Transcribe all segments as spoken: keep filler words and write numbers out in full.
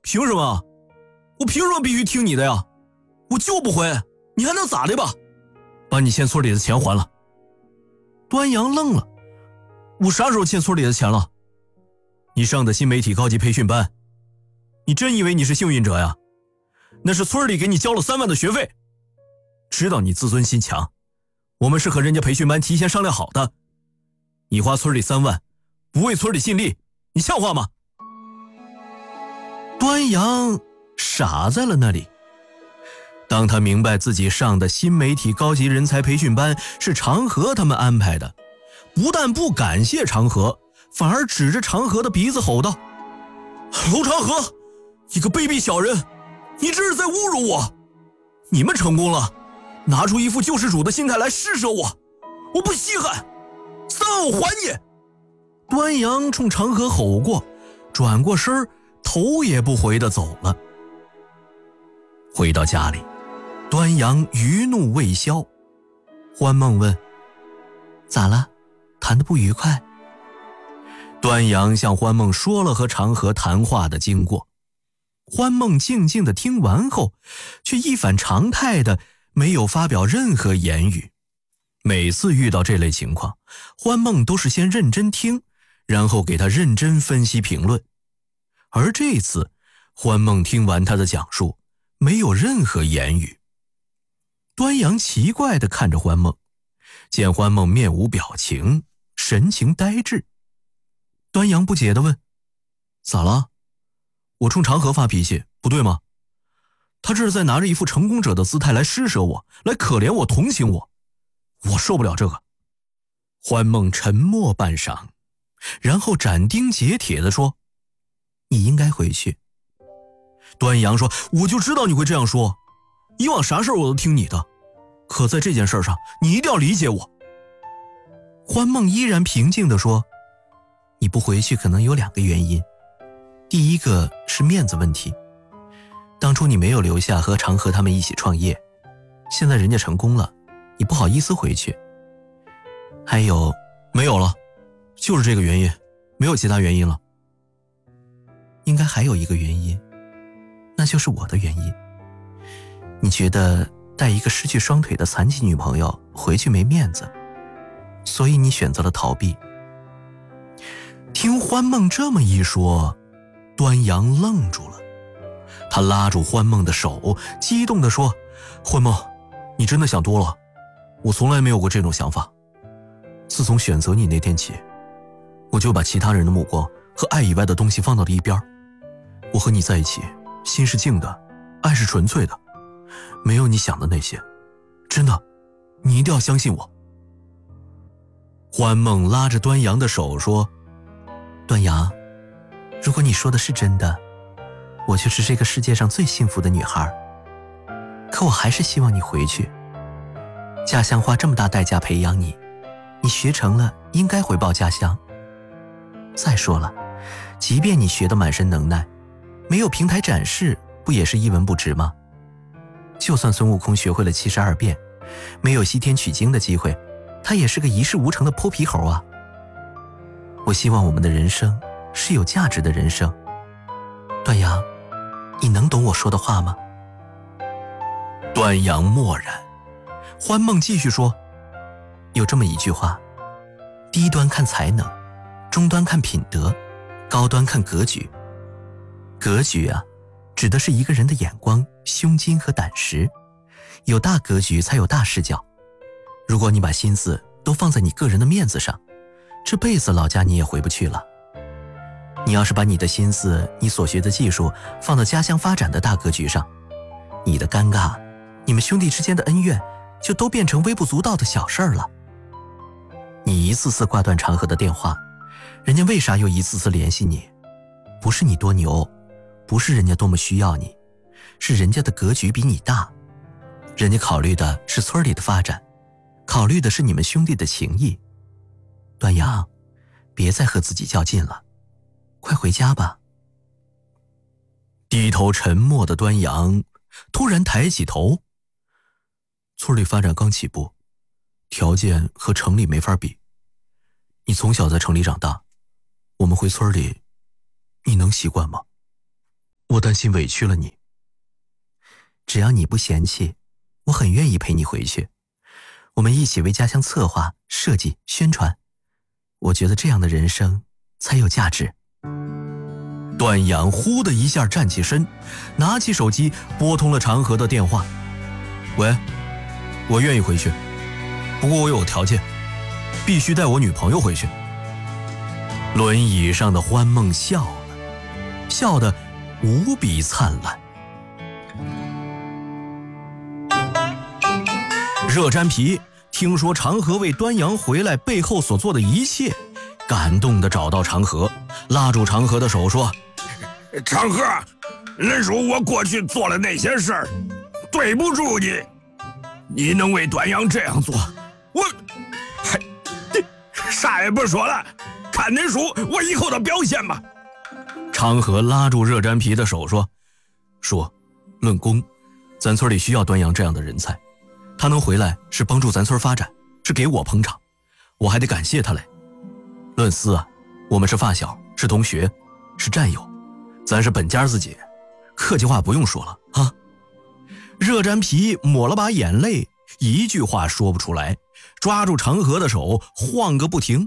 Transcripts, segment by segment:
凭什么？我凭什么必须听你的呀？我就不回，你还能咋的吧？把你欠村里的钱还了。端阳愣了，我啥时候欠村里的钱了？你上的新媒体高级培训班，你真以为你是幸运者呀？那是村里给你交了三万的学费。知道你自尊心强，我们是和人家培训班提前商量好的。你花村里三万，不为村里尽力，你像话吗？端阳傻在了那里。当他明白自己上的新媒体高级人才培训班是长河他们安排的，不但不感谢长河，反而指着长河的鼻子吼道：娄长河，你个卑鄙小人，你这是在侮辱我！你们成功了，拿出一副救世主的心态来施舍我，我不稀罕，三万我还你！端阳冲长河吼过，转过身，头也不回地走了。回到家里，端阳余怒未消。欢梦问：咋了？谈得不愉快？端阳向欢梦说了和长河谈话的经过。欢梦静静地听完后，却一反常态的没有发表任何言语。每次遇到这类情况，欢梦都是先认真听，然后给他认真分析评论。而这次，欢梦听完他的讲述，没有任何言语。端阳奇怪地看着欢梦，见欢梦面无表情，神情呆滞。端阳不解地问：咋了？我冲长河发脾气不对吗？他这是在拿着一副成功者的姿态来施舍我，来可怜我，同情我，我受不了这个。欢梦沉默半晌，然后斩钉截铁地说：你应该回去。端阳说：我就知道你会这样说，以往啥事我都听你的，可在这件事上你一定要理解我。欢梦依然平静地说：你不回去可能有两个原因，第一个是面子问题，当初你没有留下和长河他们一起创业，现在人家成功了，你不好意思回去。还有，没有了，就是这个原因，没有其他原因了。应该还有一个原因，那就是我的原因。你觉得带一个失去双腿的残疾女朋友回去没面子，所以你选择了逃避。听欢梦这么一说，端阳愣住了，他拉住欢梦的手，激动地说：欢梦，你真的想多了，我从来没有过这种想法。自从选择你那天起，我就把其他人的目光和爱以外的东西放到了一边。我和你在一起，心是静的，爱是纯粹的，没有你想的那些，真的，你一定要相信我。欢梦拉着端阳的手说：端阳，如果你说的是真的，我就是这个世界上最幸福的女孩，可我还是希望你回去。家乡花这么大代价培养你，你学成了应该回报家乡。再说了，即便你学得满身能耐，没有平台展示，不也是一文不值吗？就算孙悟空学会了七十二变，没有西天取经的机会，他也是个一事无成的泼皮猴啊。我希望我们的人生是有价值的人生。端阳，你能懂我说的话吗？端阳默然。欢梦继续说：有这么一句话，低端看才能，中端看品德，高端看格局。格局啊，指的是一个人的眼光、胸襟和胆识，有大格局才有大视角。如果你把心思都放在你个人的面子上，这辈子老家你也回不去了。你要是把你的心思、你所学的技术放到家乡发展的大格局上，你的尴尬，你们兄弟之间的恩怨，就都变成微不足道的小事儿了。你一次次挂断长河的电话，人家为啥又一次次联系你？不是你多牛，不是人家多么需要你，是人家的格局比你大。人家考虑的是村里的发展，考虑的是你们兄弟的情谊。端阳，别再和自己较劲了，快回家吧。低头沉默的端阳突然抬起头。村里发展刚起步，条件和城里没法比。你从小在城里长大，我们回村里，你能习惯吗？ 我担心委屈了你。只要你不嫌弃，我很愿意陪你回去。我们一起为家乡策划、设计、宣传。我觉得这样的人生才有价值。段阳忽的一下站起身，拿起手机拨通了长河的电话。喂，我愿意回去，不过我有条件，必须带我女朋友回去。轮椅上的欢梦笑了，笑得无比灿烂。热粘皮听说长河为端阳回来背后所做的一切，感动地找到长河，拉住长河的手说： 长河，恁说我过去做了那些事儿，对不住你。你能为端阳这样做，我还啥也不说了，看恁叔我以后的表现吧。 长河拉住热粘皮的手说：叔，论功，咱村里需要端阳这样的人才，他能回来是帮助咱村发展，是给我捧场，我还得感谢他嘞。论私啊，我们是发小，是同学，是战友，咱是本家自己，客气话不用说了啊。热粘皮抹了把眼泪，一句话说不出来，抓住长河的手晃个不停。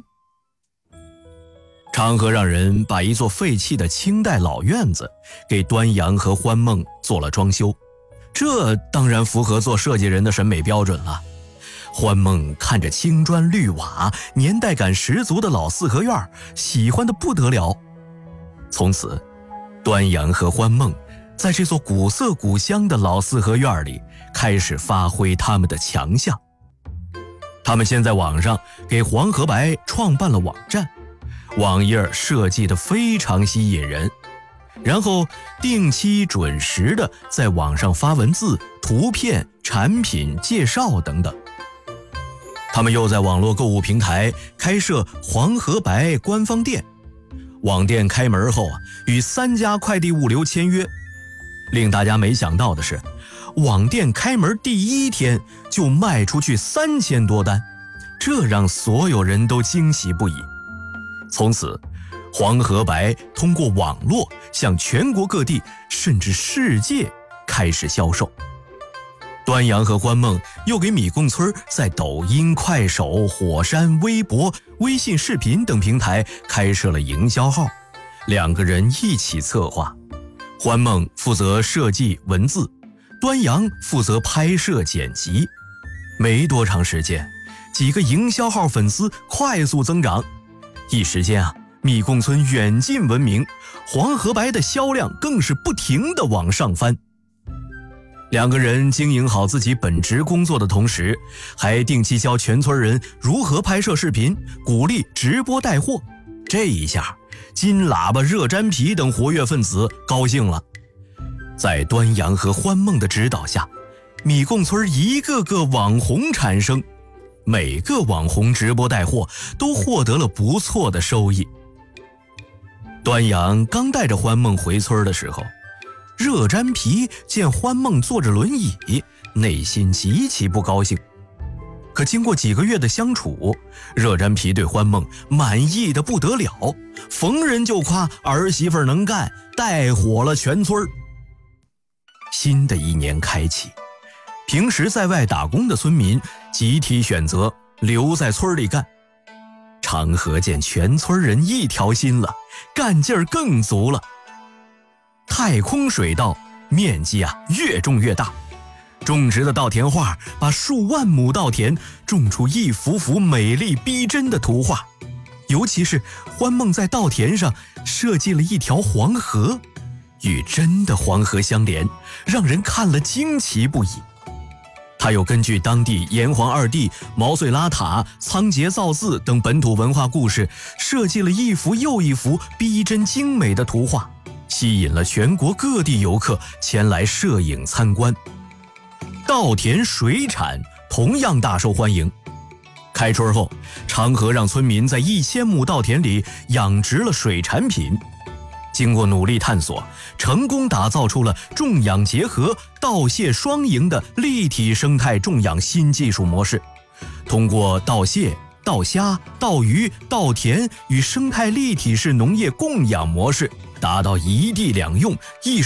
长河让人把一座废弃的清代老院子给端阳和欢梦做了装修，这当然符合做设计人的审美标准了。欢梦看着青砖绿瓦、年代感十足的老四合院，喜欢得不得了。从此，端阳和欢梦在这座古色古香的老四合院里开始发挥他们的强项。他们先在网上给黄和白创办了网站，网页设计得非常吸引人，然后定期准时的在网上发文字、图片、产品介绍等等。他们又在网络购物平台开设黄和白官方店，网店开门后啊，与三家快递物流签约。令大家没想到的是，网店开门第一天就卖出去三千多单，这让所有人都惊喜不已。从此，黄和白通过网络向全国各地甚至世界开始销售。端阳和欢梦又给米贡村在抖音、快手、火山、微博、微信视频等平台开设了营销号，两个人一起策划。欢梦负责设计文字，端阳负责拍摄剪辑。没多长时间，几个营销号粉丝快速增长，一时间啊，米贡村远近闻名，黄和白的销量更是不停地往上翻。两个人经营好自己本职工作的同时，还定期教全村人如何拍摄视频，鼓励直播带货。这一下，金喇叭、热粘皮等活跃分子高兴了。在端阳和欢梦的指导下，米贡村一个个网红产生，每个网红直播带货都获得了不错的收益。端阳刚带着欢梦回村的时候，热粘皮见欢梦坐着轮椅，内心极其不高兴。可经过几个月的相处，热粘皮对欢梦满意的不得了，逢人就夸儿媳妇能干，带火了全村。新的一年开启，平时在外打工的村民集体选择留在村里干。长河见全村人一条心了，干劲儿更足了。太空水稻面积啊越种越大，种植的稻田画把数万亩稻田种出一幅幅美丽逼真的图画。尤其是欢梦在稻田上设计了一条黄河，与真的黄河相连，让人看了惊奇不已。他又根据当地炎黄二帝、毛遂拉塔、仓颉造字等本土文化故事，设计了一幅又一幅逼真精美的图画，吸引了全国各地游客前来摄影参观。稻田水产同样大受欢迎。开春后，长河让村民在一千亩稻田里养殖了水产品。经过努力探索，成功打造出了种养结合、稻蟹双赢的立体生态种养新技术模式。通过稻蟹、稻虾、稻鱼、稻田与生态立体式农业共养模式，达到一地两用、一